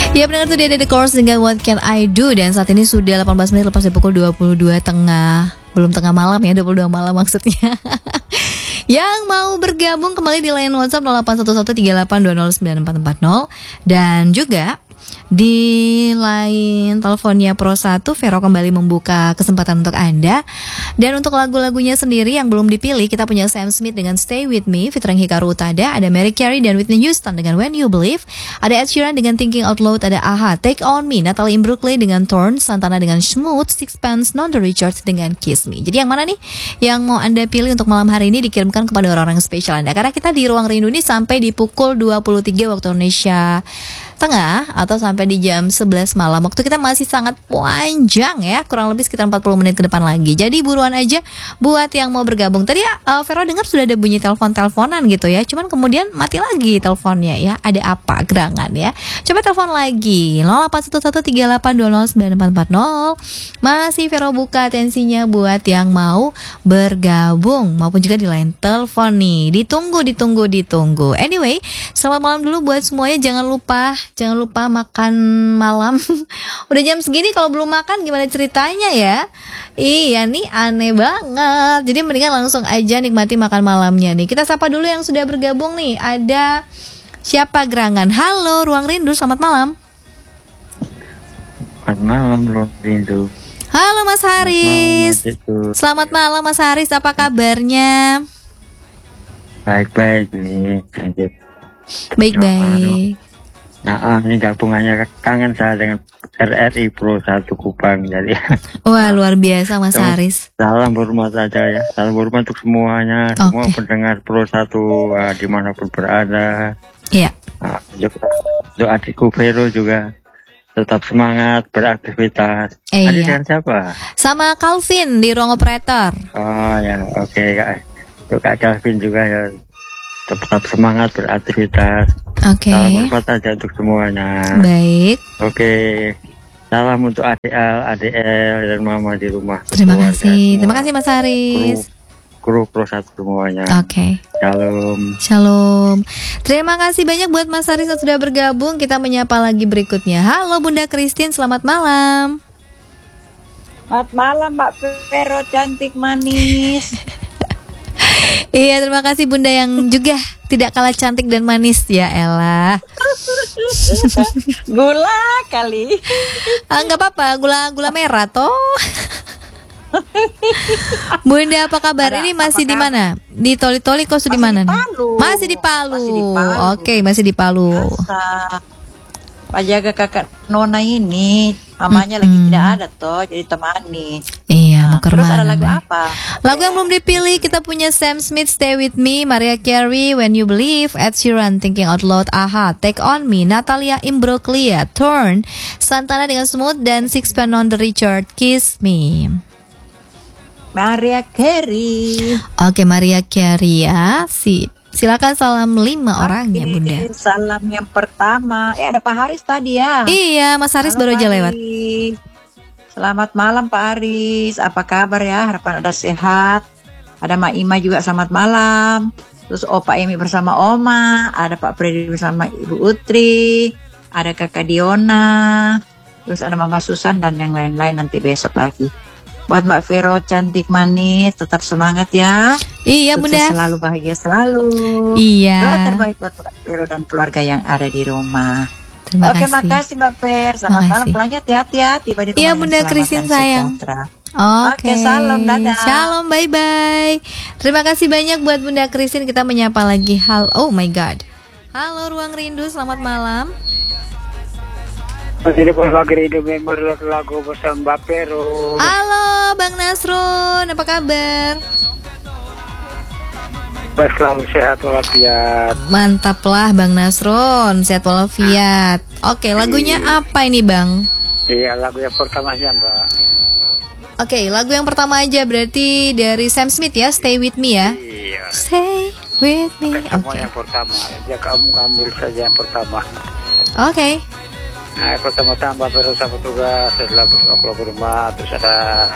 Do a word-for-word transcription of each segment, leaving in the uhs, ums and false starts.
Ya pendengar, itu dia The Course dengan What Can I Do. Dan saat ini sudah delapan belas menit lepas dari pukul dua puluh dua tengah. Belum tengah malam ya, dua puluh dua malam maksudnya. Yang mau bergabung kembali di line WhatsApp nol delapan satu satu tiga delapan dua nol sembilan empat empat nol. Dan juga di line teleponnya Pro satu, Vero kembali membuka kesempatan untuk Anda. Dan untuk lagu-lagunya sendiri yang belum dipilih, kita punya Sam Smith dengan Stay With Me featuring Hikaru Utada, ada Mariah Carey dan Whitney Houston dengan When You Believe, ada Ed Sheeran dengan Thinking Out Loud, ada A H A, Take On Me, Natalie Imbruglia dengan Torn, Santana dengan Smooth, Sixpence None the Richer dengan Kiss Me. Jadi yang mana nih yang mau Anda pilih untuk malam hari ini, dikirimkan kepada orang-orang spesial Anda, karena kita di Ruang Rindu ini sampai di pukul dua puluh tiga waktu Indonesia Tengah atau sampai di jam sebelas malam. Waktu kita masih sangat panjang ya, kurang lebih sekitar empat puluh menit ke depan lagi. Jadi buruan aja buat yang mau bergabung. Tadi uh, Vero dengar sudah ada bunyi telepon-teleponan gitu ya, cuman kemudian mati lagi teleponnya ya. Ada apa gerangan ya? Coba telepon lagi nol delapan satu satu tiga delapan dua nol sembilan empat empat nol. Masih Vero buka atensinya buat yang mau bergabung maupun juga di line telepon nih. Ditunggu, ditunggu, ditunggu. Anyway, selamat malam dulu buat semuanya. Jangan lupa Jangan lupa makan malam. Udah jam segini kalau belum makan gimana ceritanya ya? Iya nih aneh banget. Jadi mendingan langsung aja nikmati makan malamnya nih. Kita sapa dulu yang sudah bergabung nih. Ada siapa gerangan? Halo Ruang Rindu, selamat malam. Selamat malam Ruang Rindu. Halo Mas Haris. Selamat malam Mas Haris, apa kabarnya? Baik-baik nih. Baik-baik. Nah, ini gabungannya kangen saya dengan R R I Pro satu Kupang. Jadi wah, luar biasa Mas Haris. Salam hormat saja ya. Salam hormat untuk semuanya, okay. Semua pendengar Pro satu uh, dimanapun berada. Iya. Nah, juga untuk adikku Vero juga tetap semangat beraktivitas. Eh, Adik iya. dengan siapa? Sama Calvin di ruang operator. Oh ya, oke okay, Kak. Untuk Kak Calvin juga ya. Tetap semangat beraktivitas. Oke. Okay. Salam hormat aja untuk semuanya. Baik. Oke. Okay. Salam untuk A D L, A D L dan Mama di rumah. Terima kasih. Terima kasih Mas Haris. Kru Pro satu semuanya. Oke. Okay. Shalom. Shalom. Terima kasih banyak buat Mas Haris yang sudah bergabung. Kita menyapa lagi berikutnya. Halo Bunda Christine, selamat malam. Selamat malam Mbak Vero, cantik manis. Iya, terima kasih Bunda yang juga tidak kalah cantik dan manis ya Ella. Gula kali. Ah, nggak apa-apa, gula gula merah toh. Bunda apa kabar? Ada, ini masih di mana? Di Toli-Toli kok di mana nih? Masih di Palu. Masih di Palu. Oke, masih di Palu. Masa. Pak jaga kakak Nona ini mamanya mm-hmm. lagi tidak ada toh, jadi temani. Iya, nah, terus ada lagu apa? Lagu yang belum dipilih, kita punya Sam Smith Stay With Me, Mariah Carey When You Believe, Ed Sheeran Thinking Out Loud, A H A, Take On Me, Natalie Imbruglia Torn, Santana dengan Smooth, dan Sixpence None the Richer Kiss Me. Mariah Carey. Oke, Mariah Carey ya. Si silakan salam lima orangnya Bunda. Salam yang pertama, eh ada Pak Haris tadi ya. Iya, Mas Haris baru aja lewat. Selamat malam Pak Haris, apa kabar ya? Harapan ada sehat. Ada Mak Ima juga selamat malam. Terus Opa Emi bersama Oma, ada Pak Freddy bersama Ibu Utri, ada Kakak Diona, terus ada Mama Susan dan yang lain-lain nanti besok lagi. Buat Mbak Vero cantik manis, tetap semangat ya. Iya Bunda. Selalu bahagia selalu. Iya. Doa terbaik buat Mbak Vero dan keluarga yang ada di rumah. Terima Oke, kasih. makasih Mbak Ver. Selamat malam, pulangnya hati-hati. Iya Bunda Christine sayang. Oke, Oke, salam, dadah. Shalom, bye-bye. Terima kasih banyak buat Bunda Christine. Kita menyapa lagi. Hal, oh my God. Halo Ruang Rindu, selamat malam. Ini lagu rindu member lagu bersama Mbak Vero. Halo Bang Nasrun, apa kabar? Baik, selalu sehat walafiat. Mantap lah Bang Nasrun, sehat walafiat. Oke, lagunya apa ini Bang? Iya, lagu yang pertamanya Mbak. Oke, lagu yang pertama aja berarti dari Sam Smith ya, Stay With Me ya. Iya. Stay With Me. Oke. Semua Okay. yang pertama, ya kamu ambil saja yang pertama. Oke. Okay. Nah, yang pertama tambah Vero sama tugas setelah bersekolah ke rumah, terus ada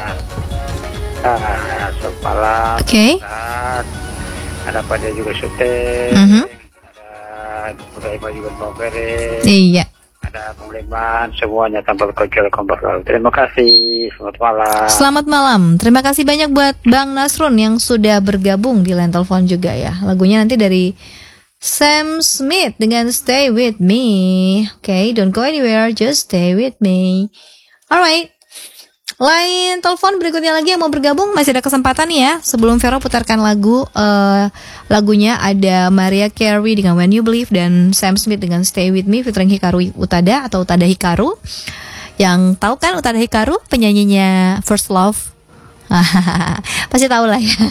ah, semalam. Oke. Okay. Ada apa dia juga syuting. Mm-hmm. Ada Budaya juga mau beres. Iya. ada Bang Leman, semuanya tanpa kecil kompak lalu. Terima kasih, selamat malam. Selamat malam. Terima kasih banyak buat Bang Nasrun yang sudah bergabung di line telepon juga ya. Lagunya nanti dari Sam Smith dengan Stay With Me. Oke, okay, don't go anywhere, just stay with me. Alright. Line telepon berikutnya lagi yang mau bergabung, masih ada kesempatan nih ya. Sebelum Vero putarkan lagu, uh, lagunya ada Mariah Carey dengan When You Believe dan Sam Smith dengan Stay With Me featuring Hikaru Utada atau Utada Hikaru. Yang tahu kan Utada Hikaru, penyanyinya First Love? Pasti tahu lah ya.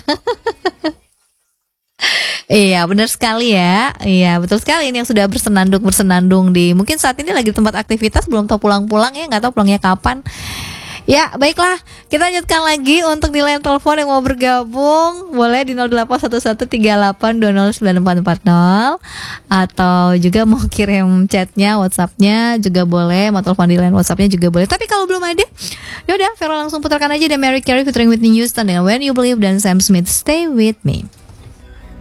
Iya, benar sekali ya. Iya, betul sekali ini yang sudah bersenandung bersenandung di mungkin saat ini lagi di tempat aktivitas, belum tahu pulang-pulang ya, nggak tahu pulangnya kapan. Ya, baiklah. Kita lanjutkan lagi untuk di line telepon yang mau bergabung. Boleh di nol delapan satu satu tiga delapan dua nol sembilan empat empat nol. Atau juga mau kirim chatnya, Whatsappnya juga boleh. Mau telepon di line Whatsappnya juga boleh. Tapi kalau belum ada, yaudah Vero langsung putarkan aja. Dan Mariah Carey featuring Whitney Houston dengan When You Believe dan Sam Smith Stay With Me.